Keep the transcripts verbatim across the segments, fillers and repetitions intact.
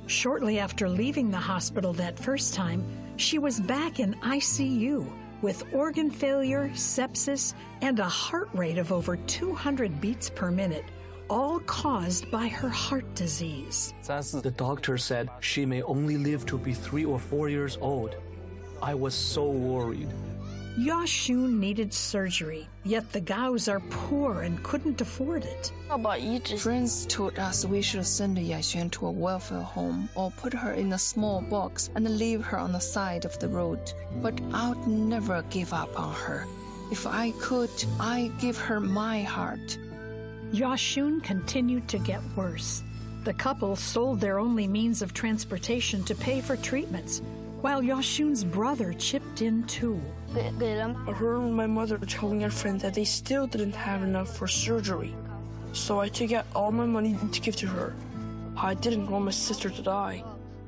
Shortly after leaving the hospital that first time, she was back in I C U with organ failure, sepsis, and a heart rate of over two hundred beats per minute, all caused by her heart disease. The doctor said she may only live to be three or four years old. I was so worried. Yashun needed surgery, yet the Gaos are poor and couldn't afford it. Friends told us we should send Yashun to a welfare home or put her in a small box and leave her on the side of the road. But I'd never give up on her. If I could, I'd give her my heart. Yashun continued to get worse. The couple sold their only means of transportation to pay for treatments, while Yashun's brother chipped in too. I heard my mother telling a friend that they still didn't have enough for surgery. So I took out all my money to give to her. I didn't want my sister to die.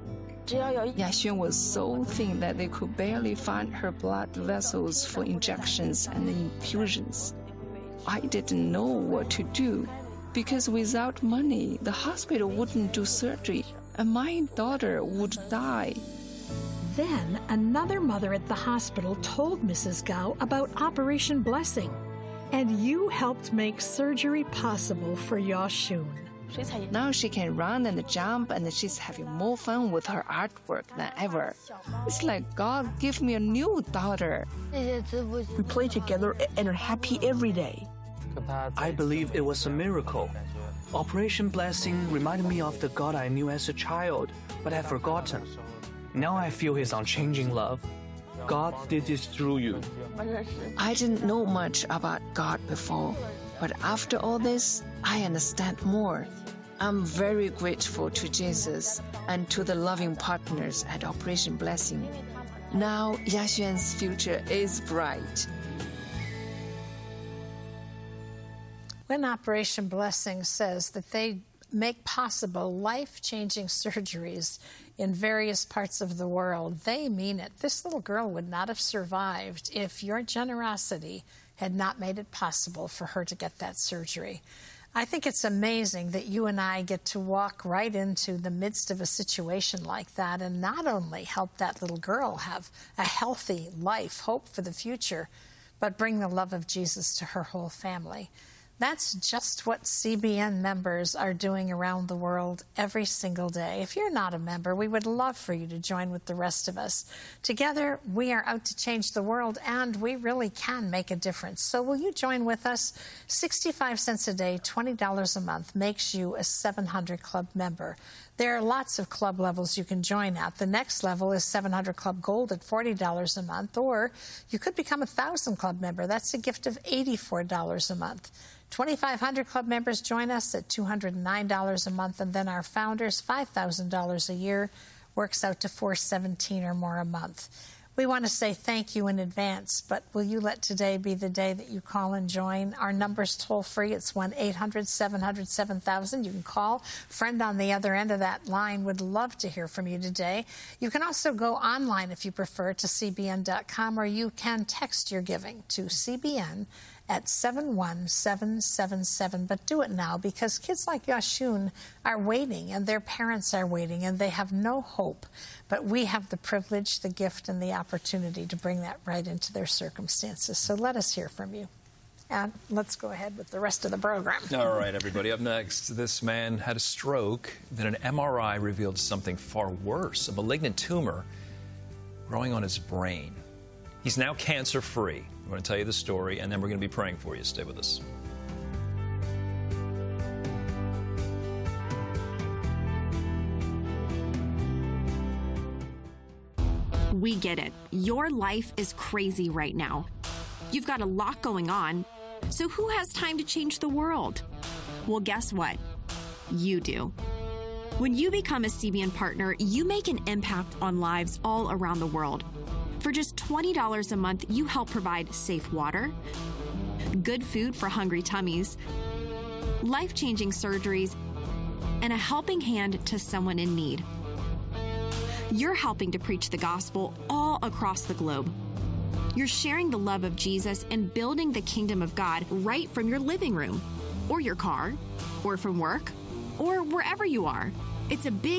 Yashun was so thin that they could barely find her blood vessels for injections and infusions. I didn't know what to do, because without money, the hospital wouldn't do surgery, and my daughter would die. Then another mother at the hospital told Missus Gao about Operation Blessing, and you helped make surgery possible for Yashun. Now she can run and jump, and she's having more fun with her artwork than ever. It's like God gave me a new daughter. We play together and are happy every day. I believe it was a miracle. Operation Blessing reminded me of the God I knew as a child, but had forgotten. Now I feel His unchanging love. God did this through you. I didn't know much about God before, but after all this, I understand more. I'm very grateful to Jesus and to the loving partners at Operation Blessing. Now Yashun's future is bright. When Operation Blessing says that they make possible life-changing surgeries in various parts of the world, they mean it. This little girl would not have survived if your generosity had not made it possible for her to get that surgery. I think it's amazing that you and I get to walk right into the midst of a situation like that and not only help that little girl have a healthy life, hope for the future, but bring the love of Jesus to her whole family. That's just what C B N members are doing around the world every single day. If you're not a member, we would love for you to join with the rest of us. Together, we are out to change the world, and we really can make a difference. So will you join with us? sixty-five cents a day, twenty dollars a month makes you a seven hundred Club member. There are lots of club levels you can join at. The next level is seven hundred Club Gold at forty dollars a month, or you could become a one thousand Club member. That's a gift of eighty-four dollars a month. twenty-five hundred Club members join us at two hundred nine dollars a month, and then our founders, five thousand dollars a year, works out to four hundred seventeen dollars or more a month. We want to say thank you in advance, but will you let today be the day that you call and join? Our number's toll-free. It's one eight hundred seven hundred seven thousand. You can call. Friend on the other end of that line would love to hear from you today. You can also go online if you prefer to C B N dot com, or you can text your giving to C B N at seven one seven seven seven. But do it now, because kids like Yashun are waiting, and their parents are waiting, and they have no hope. But we have the privilege, the gift, and the opportunity to bring that right into their circumstances. So let us hear from you. And let's go ahead with the rest of the program. All right, everybody. Up next, this man had a stroke. Then an M R I revealed something far worse, a malignant tumor growing on his brain. He's now cancer-free. I'm going to tell you the story, and then we're going to be praying for you. Stay with us. We get it. Your life is crazy right now. You've got a lot going on. So who has time to change the world? Well, guess what? You do. When you become a C B N partner, you make an impact on lives all around the world. For just twenty dollars a month, you help provide safe water, good food for hungry tummies, life-changing surgeries, and a helping hand to someone in need. You're helping to preach the gospel all across the globe. You're sharing the love of Jesus and building the kingdom of God right from your living room, or your car, or from work, or wherever you are. It's a big